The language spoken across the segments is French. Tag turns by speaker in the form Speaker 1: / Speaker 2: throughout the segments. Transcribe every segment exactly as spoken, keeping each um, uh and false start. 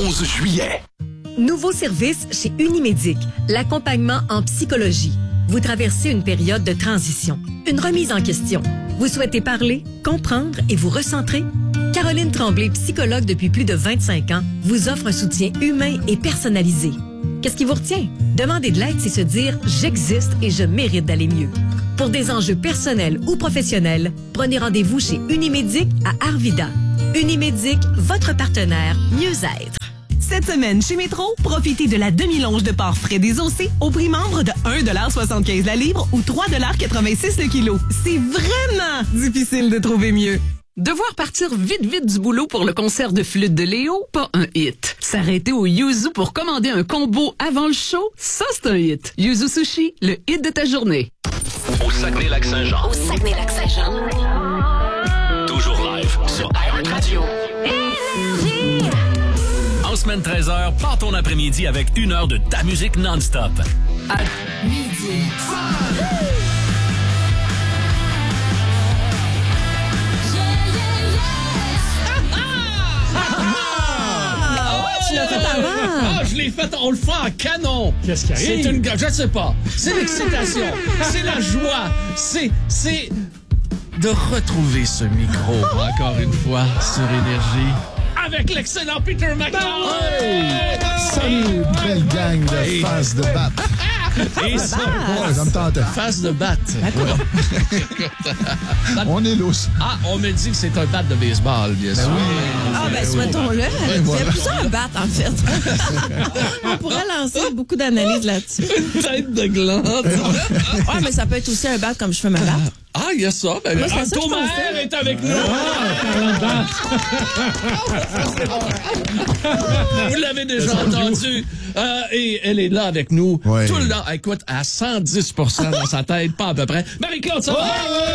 Speaker 1: onze juillet.
Speaker 2: Nouveau service chez Unimédic, l'accompagnement en psychologie. Vous traversez une période de transition, une remise en question. Vous souhaitez parler, comprendre et vous recentrer? Caroline Tremblay, psychologue depuis plus de vingt-cinq ans, vous offre un soutien humain et personnalisé. Qu'est-ce qui vous retient? Demander de l'aide, c'est se dire « j'existe et je mérite d'aller mieux ». Pour des enjeux personnels ou professionnels, prenez rendez-vous chez Unimédic à Arvida. Unimédic, votre partenaire mieux-être.
Speaker 3: Cette semaine, chez Métro, profitez de la demi-longe de porc frais des O C au prix membre de un dollar soixante-quinze la livre ou trois dollars quatre-vingt-six le kilo. C'est vraiment difficile de trouver mieux.
Speaker 4: Devoir partir vite vite du boulot pour le concert de flûte de Léo, pas un hit. S'arrêter au Yuzu pour commander un combo avant le show, ça c'est un hit. Yuzu Sushi, le hit de ta journée.
Speaker 1: Au Saguenay-Lac-Saint-Jean.
Speaker 5: Au Saguenay-Lac-Saint-Jean.
Speaker 1: Toujours live sur iHeartRadio. En semaine treize heures, pars ton après-midi avec une heure de ta musique non-stop. À midi.
Speaker 6: Ah, je l'ai fait, on le fait en canon.
Speaker 7: Qu'est-ce qui arrive?
Speaker 6: C'est une, je sais pas. C'est l'excitation, c'est la joie, c'est, c'est de retrouver ce micro encore une fois sur Énergie avec l'excellent Peter McLeod.
Speaker 8: Hey! Salut, belle gang de
Speaker 6: Hey.
Speaker 8: face de batte.
Speaker 6: Et ça,
Speaker 8: Ouais, ça me tentait.
Speaker 6: face de batte.
Speaker 8: On est lousse.
Speaker 6: Ah, on me dit que c'est un bat de baseball, bien sûr.
Speaker 9: Ah, ben, souhaitons-le. Il y
Speaker 8: voilà.
Speaker 9: a plusieurs battes, en fait. On pourrait lancer beaucoup d'analyses là-dessus.
Speaker 6: Une tête de glande.
Speaker 9: Ouais, mais ça peut être aussi un bat comme je fais ma batte.
Speaker 6: Ah, il y a ça. Ben,
Speaker 9: Moi, c'est ça que je
Speaker 6: Thomas
Speaker 9: pensais.
Speaker 6: est avec nous. Vous l'avez déjà entendu. Euh, et elle est là avec nous
Speaker 8: Ouais.
Speaker 6: tout le long. Écoute, à cent dix pour cent dans sa tête, pas à peu près. Marie-Claude, ça va?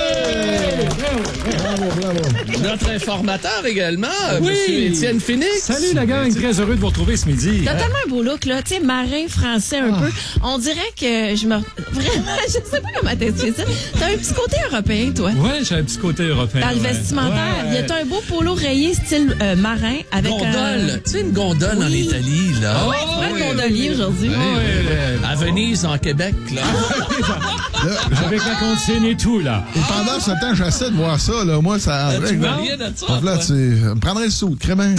Speaker 8: Bravo, bravo.
Speaker 6: Notre informateur également,
Speaker 7: Oui.
Speaker 6: Monsieur Étienne Phoenix.
Speaker 7: Salut la gang, très heureux de vous retrouver ce midi.
Speaker 9: T'as tellement un beau look, là. Tu sais, marin français un peu. On dirait que je me... Vraiment, je sais pas comment t'expliquer ça. T'as un petit côté européen, toi.
Speaker 7: Ouais, j'ai un petit côté européen.
Speaker 9: Dans le
Speaker 7: ouais.
Speaker 9: vestimentaire, il
Speaker 7: Ouais.
Speaker 9: y a un beau polo rayé style euh, marin avec un...
Speaker 6: Gondole. Tu sais, une gondole en Italie, là.
Speaker 9: Ouais, c'est vrai, gondolier aujourd'hui.
Speaker 7: Ouais, ouais,
Speaker 6: À Venise, en Québec, là.
Speaker 8: Là,
Speaker 7: avec la consigne et tout, là.
Speaker 8: et pendant ce temps, j'essaie de voir ça. Là. Moi, ça
Speaker 6: tu
Speaker 8: règle.
Speaker 6: vois rien de ça,
Speaker 8: Donc là,
Speaker 6: toi?
Speaker 8: tu me prendrais le saut, crémin.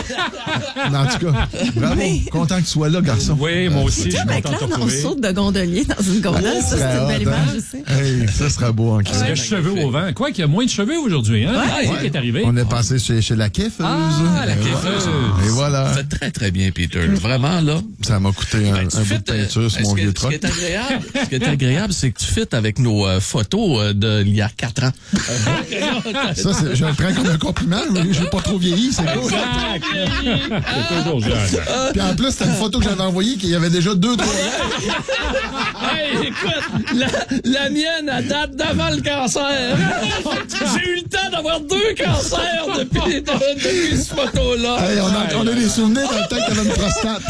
Speaker 8: En tout cas, bravo. Content que tu sois là, garçon.
Speaker 7: Oui, moi aussi, je
Speaker 9: Toi,
Speaker 7: suis content de te
Speaker 9: McLeod, on
Speaker 7: retrouver.
Speaker 9: saute de gondolier dans une gondole. Ça, c'est une belle image aussi.
Speaker 8: Hey, ça sera beau en
Speaker 7: Il y a cheveux au vent. Quoi qu'il y a moins de cheveux aujourd'hui, hein?
Speaker 6: Ouais.
Speaker 7: Qu'est-ce qui est arrivé?
Speaker 8: On est passé chez, chez la Kiffeuse.
Speaker 6: Ah, la
Speaker 8: Et
Speaker 6: Kiffeuse.
Speaker 8: voilà. Et voilà.
Speaker 6: C'est très, très bien, Peter. Vraiment, là.
Speaker 8: Ça m'a coûté un,
Speaker 6: Ben, tu
Speaker 8: un bout
Speaker 6: fites,
Speaker 8: de peinture sur
Speaker 6: euh,
Speaker 8: mon
Speaker 6: ce que-
Speaker 8: vieux
Speaker 6: Ce
Speaker 8: truck.
Speaker 6: qui est agréable, ce qui est agréable, c'est que tu fites avec nos euh, photos euh, d'il y a quatre ans.
Speaker 8: Ça, c'est- je le prends comme un compliment. Je n'ai pas trop vieilli, c'est cool.
Speaker 7: Exact! C'est toujours jeune.
Speaker 8: Puis en plus, c'était une photo que j'avais envoyée qu'il y avait déjà deux, trois ans.
Speaker 6: Hey, écoute, la, la mienne, elle date d'avant le cancer. J'ai eu le temps d'avoir deux cancers depuis, de- depuis cette photo-là.
Speaker 8: Hey, on, a, on a des souvenirs dans le temps que t'avais une prostate.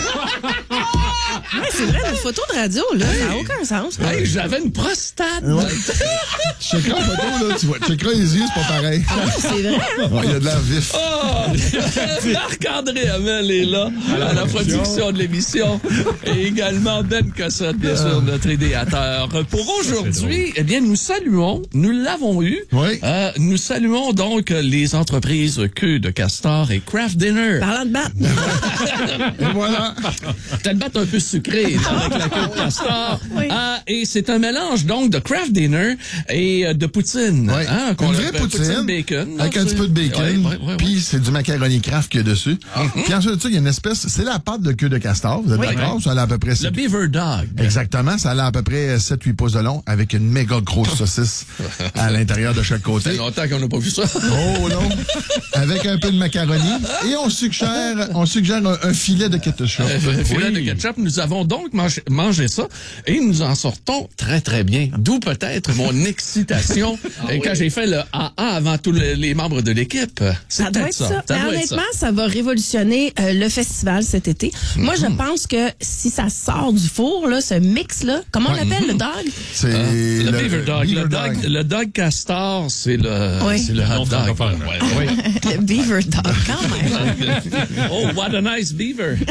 Speaker 9: Ouais, c'est vrai, notre photo de radio, là, ça n'a aucun sens.
Speaker 6: Hey, j'avais une prostate.
Speaker 8: Ouais. Checkeras la photo, là, tu vois. Checkeras les yeux, c'est pas pareil.
Speaker 9: C'est vrai, hein?
Speaker 8: Ouais, il y a de l'air vif.
Speaker 6: Oh! Marc-André Hamel est là à la production de l'émission et également Ben Cossette, bien sûr, notre idéateur. Pour aujourd'hui, eh bien, nous saluons, nous l'avons eu,
Speaker 8: Oui.
Speaker 6: euh, nous saluons donc les entreprises Queue de Castor et Craft Dinner.
Speaker 9: Parlant de batte.
Speaker 8: Et voilà.
Speaker 6: T'as le batte un peu sucré là, avec la queue de castor.
Speaker 9: Oui.
Speaker 6: Ah, et c'est un mélange donc de Craft Dinner et euh, de poutine.
Speaker 8: Ouais.
Speaker 6: Hein, qu'on
Speaker 8: Une vraie
Speaker 6: appelle
Speaker 8: poutine,
Speaker 6: bacon. là,
Speaker 8: avec un
Speaker 6: c'est-
Speaker 8: petit peu de bacon,
Speaker 6: Ouais, ouais, ouais, ouais.
Speaker 8: puis c'est du macaroni Kraft qu'il y a dessus. Puis ensuite de ça, il y a une espèce, c'est la pâte de queue de castor, vous êtes d'accord? Ça a à peu près
Speaker 6: Le
Speaker 8: sept-
Speaker 6: Beaver Dog.
Speaker 8: Exactement, ça a à peu près sept huit pouces de long avec une méga grosse saucisse à l'intérieur de chaque
Speaker 6: Ça fait
Speaker 8: côté.
Speaker 6: longtemps qu'on n'a pas vu ça.
Speaker 8: Oh non! Avec un peu de macaroni. Et on suggère, on suggère un, un filet de ketchup.
Speaker 6: Un filet de ketchup. Nous avons avons donc mangé, mangé ça et nous en sortons très, très bien. D'où peut-être mon excitation ah, quand oui. j'ai fait le A A avant tous les, les membres de l'équipe. C'est
Speaker 9: ça doit être ça. ça. ça doit honnêtement, être ça. ça va révolutionner euh, le festival cet été. Mm-hmm. Moi, je pense que si ça sort du four, là, ce mix-là, comment on ouais. l'appelle, mm-hmm. le dog?
Speaker 6: C'est euh, le, le Beaver Dog. Beaver le, dog. dog. le Dog Castor, c'est le,
Speaker 9: oui.
Speaker 6: c'est le hot dog.
Speaker 9: Ouais, oui. Le Beaver Dog, quand même.
Speaker 6: Oh, what a nice beaver.
Speaker 9: can,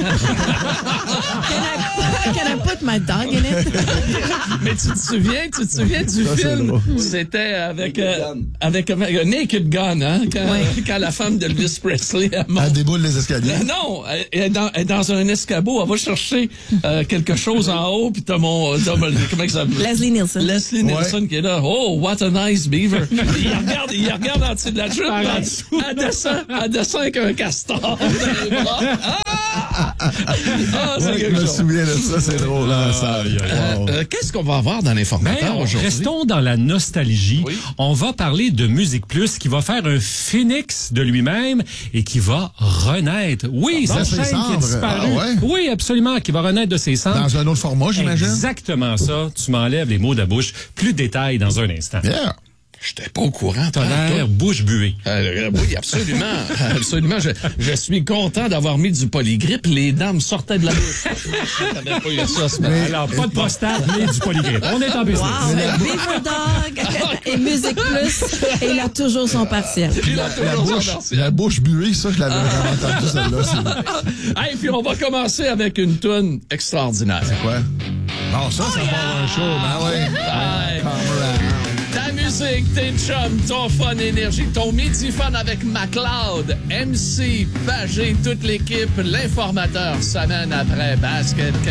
Speaker 9: I, can I put my dog in it?
Speaker 6: Mais tu te souviens, tu te souviens du ça, film? C'était avec, euh, avec, avec Naked Gun, hein? Quand, oui. quand la femme d'Elvis Presley, elle,
Speaker 8: elle déboule les escaliers.
Speaker 6: Euh, non, elle, elle, est dans, elle est dans un escabeau, elle va chercher euh, quelque chose en haut, puis t'as mon, t'as mon, comment il s'appelle?
Speaker 9: Leslie Nielsen.
Speaker 6: Leslie Nielsen ouais. qui est là. Oh, what a nice beaver. il regarde, il regarde en dessous de la jupe. Elle, elle descend, elle descend avec un castor dans les bras. Ah! Ah, c'est
Speaker 8: ouais, je me souviens de ça, c'est drôle. Hein, ça.
Speaker 6: Wow. Euh, qu'est-ce qu'on va avoir dans l'informateur
Speaker 7: ben,
Speaker 6: aujourd'hui?
Speaker 7: Restons dans la nostalgie. Oui. On va parler de Musique Plus qui va faire un phénix de lui-même et qui va renaître. Oui,
Speaker 8: ah,
Speaker 7: sa chaîne qui a disparu. Ah, ouais? Oui, absolument, qui va renaître de ses cendres.
Speaker 8: Dans un autre format, j'imagine?
Speaker 7: Exactement ça. Tu m'enlèves les mots de la bouche. Plus de détails dans un instant.
Speaker 8: Yeah.
Speaker 6: J'étais pas au courant.
Speaker 7: T'as l'air bouche buée.
Speaker 6: Euh, oui, absolument. absolument. Je, je suis content d'avoir mis du polygrippe. Les dents me sortaient de la bouche. J'avais pas eu ça ce matin.
Speaker 7: Alors, pas de prostate, mais du polygrippe. On est en business.
Speaker 9: Wow, Beaver Dog et Musique Plus. Et il a toujours son partiel.
Speaker 6: Il a toujours
Speaker 8: la,
Speaker 6: son
Speaker 8: bouche,
Speaker 6: partiel.
Speaker 8: La bouche buée, ça, je l'avais vraiment entendu, celle-là.
Speaker 6: Et hey, puis on va commencer avec une toune extraordinaire.
Speaker 8: C'est quoi? Bon, ça, oh, ça yeah! va avoir un show. Ben oui.
Speaker 6: Hey. Ta musique, tes chums, ton fun énergie, ton midi fun avec McLeod, M C, Pagé, toute l'équipe, l'informateur, semaine après basket.